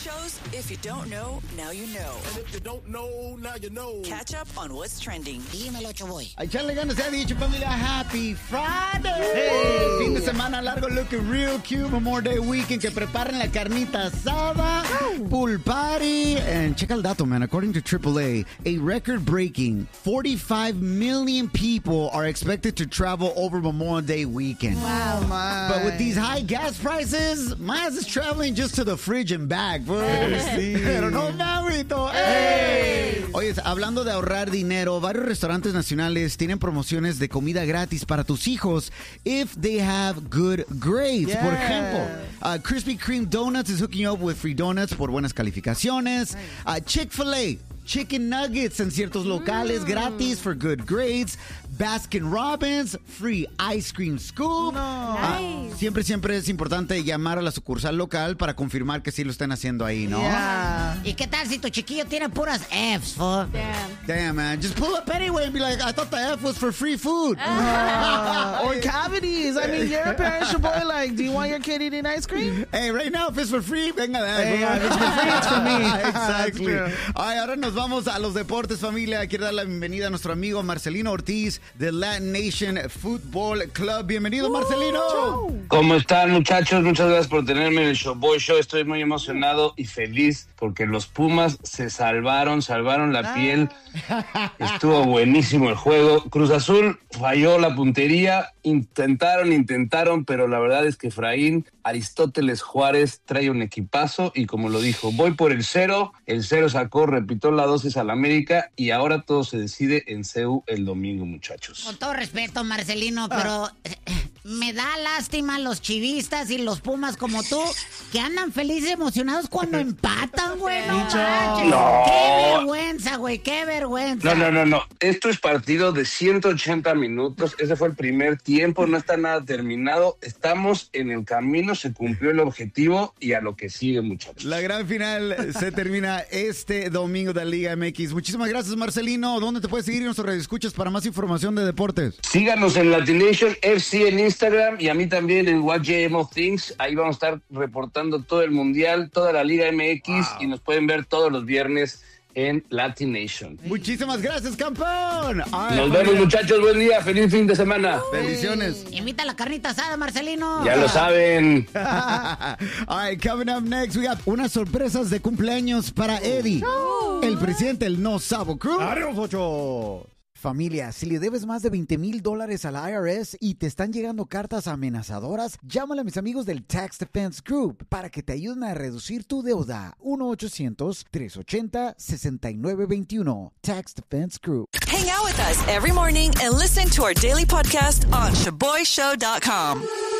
shows, if you don't know, now you know. And if you don't know, now you know. Catch up on what's trending. Dímelo, Choboy. A echarle ganas, se ha dicho, familia. Happy Friday. Hey. Fin de semana largo, looking real cute. Memorial Day weekend. Que preparen la carnita asada. Pool party. And check el dato, man. According to AAA, a record-breaking 45 million people are expected to travel over Memorial Day weekend. Wow, man. But with these high gas prices, my ass is traveling just to the fridge and back, bro. Sí. Pero no mames, hey. Oye, hablando de ahorrar dinero, varios restaurantes nacionales tienen promociones de comida gratis para tus hijos if they have good grades. Yeah. Por ejemplo, Krispy Kreme Donuts is hooking you up with free donuts por buenas calificaciones. Chick-fil-A, chicken nuggets en ciertos locales gratis for good grades. Baskin Robbins, free ice cream scoop. No. Nice. Siempre es importante llamar a la sucursal local para confirmar que sí lo están haciendo ahí, ¿no? Yeah. ¿Y qué tal si tu chiquillo tiene puras Fs, fool? Damn, man. Just pull up anyway and be like, I thought the F was for free food. Uh-huh. Or cavities. I mean, you're a parent, your boy. Like, do you want your kid eating ice cream? Hey, right now, if it's for free, venga de ahí. Hey, if it's for free, it's for me. Exactly. That's true. Ay, ahora nos vamos a los deportes, familia. Quiero dar la bienvenida a nuestro amigo Marcelino Ortiz de Latin Nation Football Club. Bienvenido, Marcelino. ¿Cómo están, muchachos? Muchas gracias por tenerme en el Showboy Show. Estoy muy emocionado y feliz porque los Pumas se salvaron la piel. Estuvo buenísimo el juego. Cruz Azul falló la puntería. Intentaron, pero la verdad es que Efraín Aristóteles Juárez trae un equipazo y como lo dijo, voy por el 0. El 0 sacó, repitió la dosis al América y ahora todo se decide en CEU el domingo, muchachos. Con todo respeto, Marcelino, pero me da lástima los chivistas y los Pumas como tú, que andan felices y emocionados cuando empatan, güey. No manches. No. Qué vergüenza, güey, qué vergüenza. No. Esto es partido de 180 minutos. Ese fue el primer tiempo, no está nada terminado. Estamos en el camino, se cumplió el objetivo y a lo que sigue, muchachos. La gran final se termina este domingo de la Liga MX. Muchísimas gracias, Marcelino. ¿Dónde te puedes seguir en nuestros radioescuchas para más información de deportes? Síganos en Latin Nation FC en Instagram y a mí también en What JMO Things. Ahí vamos a estar reportando todo el Mundial, toda la Liga MX y nos pueden ver todos los viernes en Latin Nation. Muchísimas gracias, campeón. Ay, Nos vemos, muchachos. Buen día. Feliz fin de semana. Bendiciones. Invita a la carnita asada, Marcelino. Ya lo saben. All right, coming up next, we got unas sorpresas de cumpleaños para Eddie, el presidente del No Sabo Crew. ¡Adiós, ocho! Familia, si le debes más de $20,000 al IRS y te están llegando cartas amenazadoras, llámale a mis amigos del Tax Defense Group para que te ayuden a reducir tu deuda. 1-800-380-6921. Tax Defense Group. Hang out with us every morning and listen to our daily podcast on ShaboyShow.com.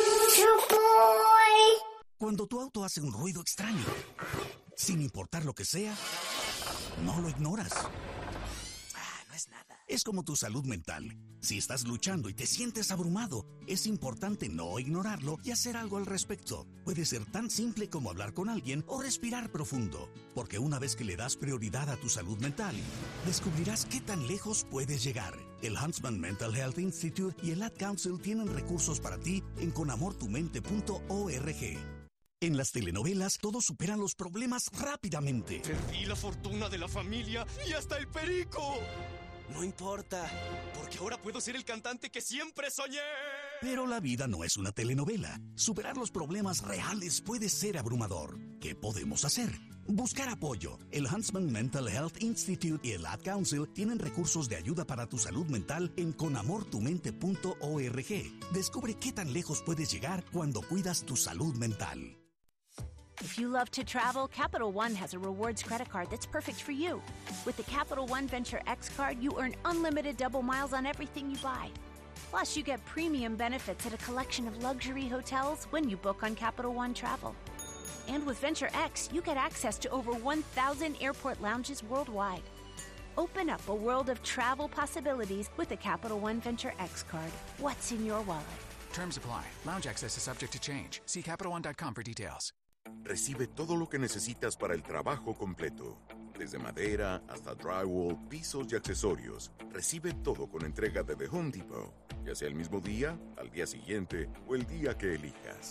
Cuando tu auto hace un ruido extraño, sin importar lo que sea, no lo ignoras. No es nada. Es como tu salud mental. Si estás luchando y te sientes abrumado, es importante no ignorarlo y hacer algo al respecto. Puede ser tan simple como hablar con alguien o respirar profundo, porque una vez que le das prioridad a tu salud mental, descubrirás qué tan lejos puedes llegar. El Huntsman Mental Health Institute y el Ad Council tienen recursos para ti en conamortumente.org. En las telenovelas, todos superan los problemas rápidamente. Perdí la fortuna de la familia y hasta el perico. No importa, porque ahora puedo ser el cantante que siempre soñé. Pero la vida no es una telenovela. Superar los problemas reales puede ser abrumador. ¿Qué podemos hacer? Buscar apoyo. El Huntsman Mental Health Institute y el Ad Council tienen recursos de ayuda para tu salud mental en conamortumente.org. Descubre qué tan lejos puedes llegar cuando cuidas tu salud mental. If you love to travel, Capital One has a rewards credit card that's perfect for you. With the Capital One Venture X card, you earn unlimited double miles on everything you buy. Plus, you get premium benefits at a collection of luxury hotels when you book on Capital One Travel. And with Venture X, you get access to over 1,000 airport lounges worldwide. Open up a world of travel possibilities with the Capital One Venture X card. What's in your wallet? Terms apply. Lounge access is subject to change. See CapitalOne.com for details. Recibe todo lo que necesitas para el trabajo completo. Desde madera hasta drywall, pisos y accesorios. Recibe todo con entrega de The Home Depot. Ya sea el mismo día, al día siguiente o el día que elijas. The Home Depot. Home Depot.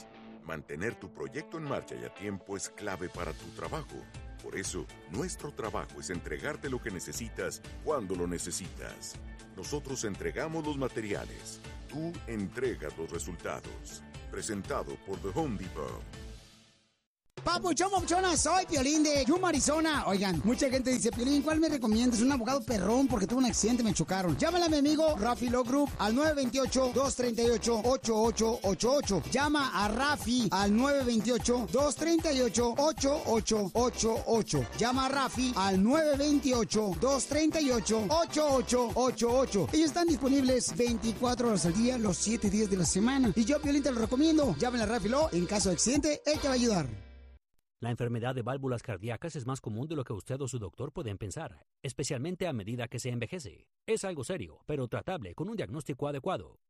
Mantener tu proyecto en marcha y a tiempo es clave para tu trabajo. Por eso, nuestro trabajo es entregarte lo que necesitas cuando lo necesitas. Nosotros entregamos los materiales. Tú entregas los resultados. Presentado por The Home Depot. Papuchón, papuchona, soy Piolín de Yuma, Arizona. Oigan, mucha gente dice, Piolín, ¿cuál me recomiendas? Un abogado perrón porque tuve un accidente, me chocaron. Llámale a mi amigo Rafi Law Group al 928-238-8888. Llama a Rafi al 928-238-8888. Llama a Rafi al 928-238-8888. Ellos están disponibles 24 horas al día, los 7 días de la semana. Y yo, Piolín, te lo recomiendo. Llámale a Rafi Law. En caso de accidente, él te va a ayudar. La enfermedad de válvulas cardíacas es más común de lo que usted o su doctor pueden pensar, especialmente a medida que se envejece. Es algo serio, pero tratable con un diagnóstico adecuado.